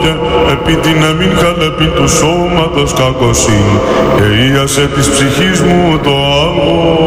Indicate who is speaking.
Speaker 1: και επί την εμήν χαλεπή του σώματος κακοσύνη, και ίασε της ψυχής μου το άγω.